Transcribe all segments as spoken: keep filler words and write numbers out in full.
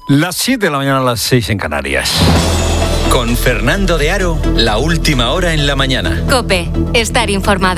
Las siete de la mañana, a las seis en Canarias. Con Fernando de Aro, la última hora en la mañana. COPE, estar informado.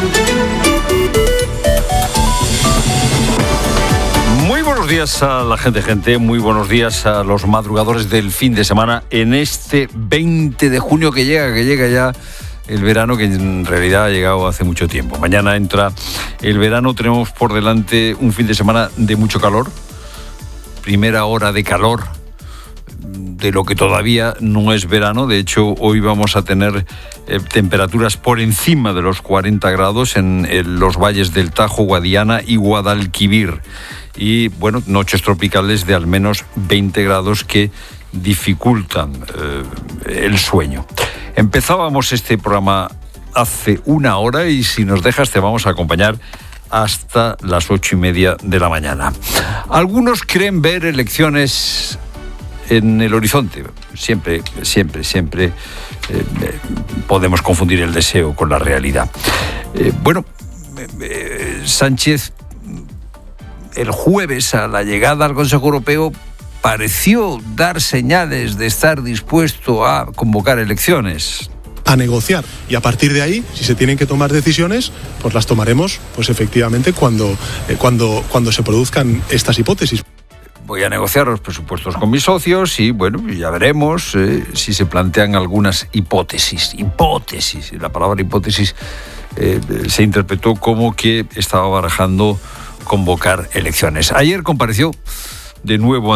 Muy buenos días a la gente, gente. Muy buenos días a los madrugadores del fin de semana en este veinte de junio que llega, que llega ya el verano, que en realidad ha llegado hace mucho tiempo. Mañana entra el verano, tenemos por delante un fin de semana de mucho calor. Primera hora de calor de lo que todavía no es verano. De hecho, hoy vamos a tener eh, temperaturas por encima de los cuarenta grados en, en los valles del Tajo, Guadiana y Guadalquivir. Y, bueno, noches tropicales de al menos veinte grados que dificultan eh, el sueño. Empezábamos este programa hace una hora y si nos dejas te vamos a acompañar hasta las ocho y media de la mañana. Algunos creen ver elecciones en el horizonte. Siempre, siempre, siempre eh, podemos confundir el deseo con la realidad. Eh, bueno, eh, Sánchez, el jueves a la llegada al Consejo Europeo, pareció dar señales de estar dispuesto a convocar elecciones. A negociar, y a partir de ahí, si se tienen que tomar decisiones, pues las tomaremos, pues efectivamente cuando, eh, cuando, cuando se produzcan estas hipótesis. Voy a negociar los presupuestos con mis socios y, bueno, ya veremos eh, si se plantean algunas hipótesis. Hipótesis, la palabra hipótesis eh, se interpretó como que estaba barajando convocar elecciones. Ayer compareció de nuevo